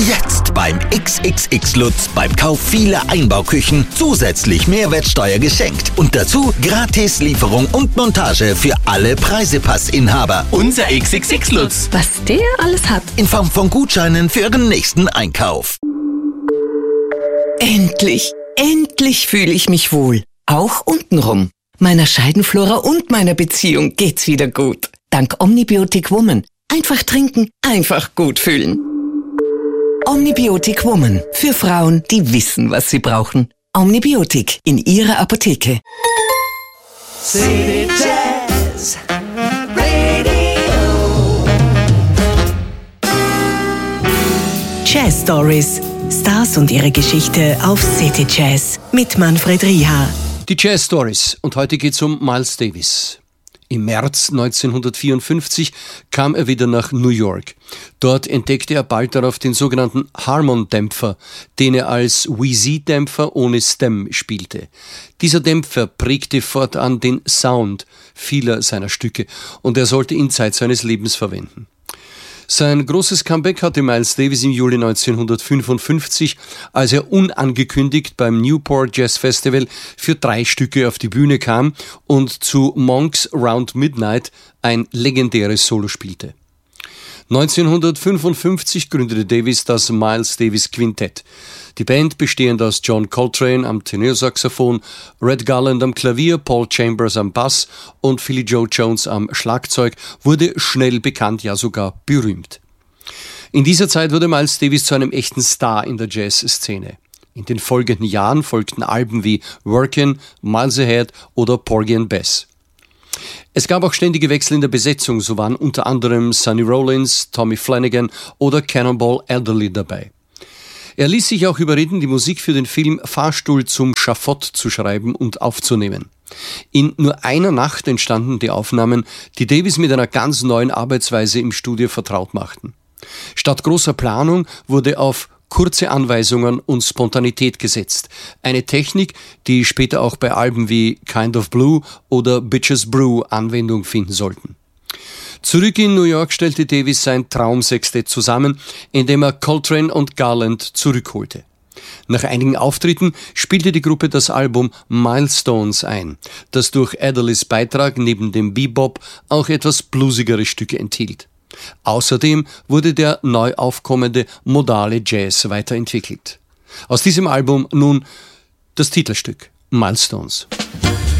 Jetzt beim XXX Lutz beim Kauf vieler Einbauküchen zusätzlich Mehrwertsteuer geschenkt. Und dazu Gratis-Lieferung und Montage für alle Preisepassinhaber. Unser XXX Lutz. Was der alles hat. In Form von Gutscheinen für Ihren nächsten Einkauf. Endlich fühle ich mich wohl. Auch untenrum. Meiner Scheidenflora und meiner Beziehung geht's wieder gut. Dank Omnibiotic Woman. Einfach trinken, einfach gut fühlen. Omnibiotic Woman. Für Frauen, die wissen, was sie brauchen. Omnibiotic in Ihrer Apotheke. City Jazz Radio. Jazz Stories. Stars und ihre Geschichte auf City Jazz mit Manfred Rieha. Die Jazz Stories. Und heute geht's um Miles Davis. Im März 1954 kam er wieder nach New York. Dort entdeckte er bald darauf den sogenannten Harmon-Dämpfer, den er als Wheezy-Dämpfer ohne Stem spielte. Dieser Dämpfer prägte fortan den Sound vieler seiner Stücke und er sollte ihn Zeit seines Lebens verwenden. Sein großes Comeback hatte Miles Davis im Juli 1955, als er unangekündigt beim Newport Jazz Festival für 3 Stücke auf die Bühne kam und zu Monks Round Midnight ein legendäres Solo spielte. 1955 gründete Davis das Miles Davis Quintett. Die Band, bestehend aus John Coltrane am Tenorsaxophon, Red Garland am Klavier, Paul Chambers am Bass und Philly Joe Jones am Schlagzeug, wurde schnell bekannt, ja sogar berühmt. In dieser Zeit wurde Miles Davis zu einem echten Star in der Jazzszene. In den folgenden Jahren folgten Alben wie Workin', Miles Ahead oder Porgy and Bess. Es gab auch ständige Wechsel in der Besetzung, so waren unter anderem Sonny Rollins, Tommy Flanagan oder Cannonball Adderley dabei. Er ließ sich auch überreden, die Musik für den Film Fahrstuhl zum Schafott zu schreiben und aufzunehmen. In nur einer Nacht entstanden die Aufnahmen, die Davis mit einer ganz neuen Arbeitsweise im Studio vertraut machten. Statt großer Planung wurde auf kurze Anweisungen und Spontanität gesetzt. Eine Technik, die später auch bei Alben wie Kind of Blue oder Bitches Brew Anwendung finden sollten. Zurück in New York stellte Davis sein Traumsextett zusammen, indem er Coltrane und Garland zurückholte. Nach einigen Auftritten spielte die Gruppe das Album Milestones ein, das durch Adderleys Beitrag neben dem Bebop auch etwas bluesigere Stücke enthielt. Außerdem wurde der neu aufkommende modale Jazz weiterentwickelt. Aus diesem Album nun das Titelstück Milestones.